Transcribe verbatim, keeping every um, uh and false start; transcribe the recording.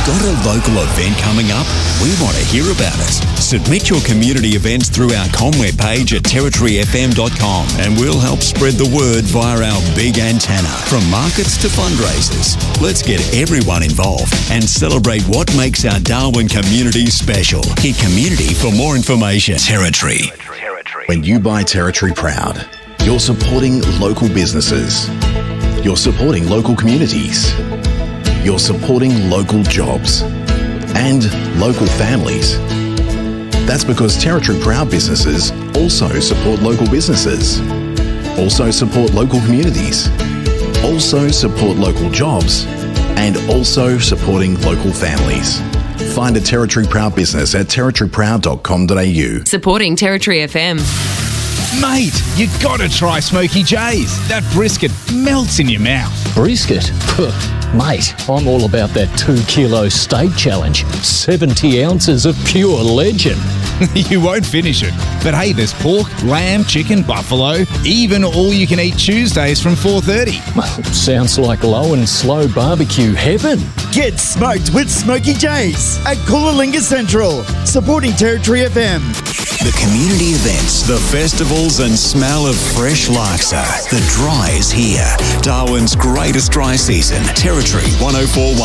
Got a local event coming up? We want to hear about it. Submit your community events through our Comweb page at territory f m dot com and we'll help spread the word via our big antenna. From markets to fundraisers, let's get everyone involved and celebrate what makes our Darwin community special. Hit community for more information. Territory. When you buy Territory Proud, you're supporting local businesses. You're supporting local communities. You're supporting local jobs and local families. That's because Territory Proud businesses also support local businesses, also support local communities, also support local jobs, and also supporting local families. Find a Territory Proud business at territory proud dot com dot a u. Supporting Territory F M. Mate, you gotta try Smoky J's. That brisket melts in your mouth. Brisket? Mate, I'm all about that two kilo steak challenge. seventy ounces of pure legend. You won't finish it. But hey, there's pork, lamb, chicken, buffalo, even all-you-can-eat Tuesdays from four thirty. Sounds like low and slow barbecue heaven. Get smoked with Smoky J's at Coolalingga Central, supporting Territory F M. The community events, the festivals and smell of fresh laksa. The dry is here. Darwin's greatest dry season. Territory one oh four point one.